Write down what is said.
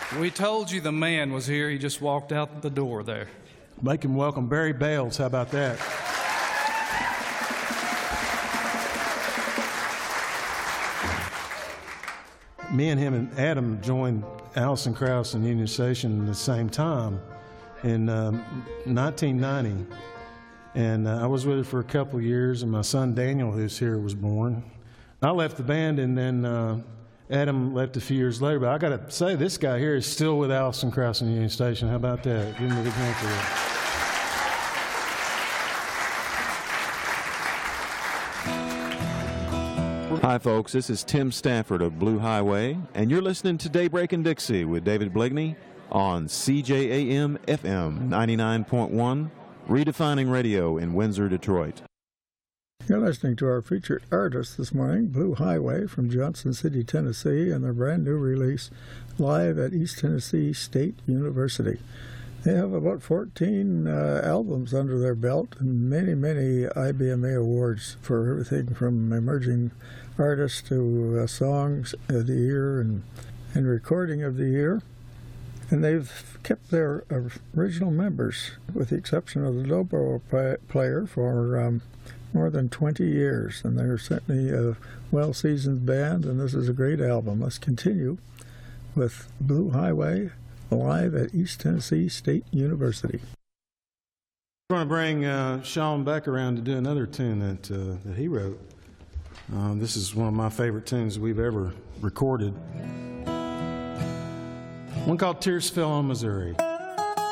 We told you the man was here. He just walked out the door there. Make him welcome Barry Bales. How about that? Me and him and Adam joined Alison Krauss and Union Station at the same time in 1990. And I was with it for a couple of years, and my son Daniel, who's here, was born. I left the band, and then Adam left a few years later. But I got to say, this guy here is still with Alison Krauss and Union Station. How about that? Give him a big hand for that. Hi, folks. This is Tim Stafford of Blue Highway, and you're listening to Daybreak in Dixie with David Bligney on CJAM FM 99.1, redefining radio in Windsor, Detroit. You're listening to our featured artist this morning, Blue Highway from Johnson City, Tennessee, and their brand new release, Live at East Tennessee State University. They have about 14 albums under their belt and many, many IBMA awards for everything from emerging artists to songs of the year and recording of the year. And they've kept their original members, with the exception of the dobro player, for more than 20 years. And they're certainly a well-seasoned band, and this is a great album. Let's continue with Blue Highway, Live at East Tennessee State University. I want to bring Sean Beck around to do another tune that he wrote. This is one of my favorite tunes we've ever recorded. One called Tears Fell on Missouri.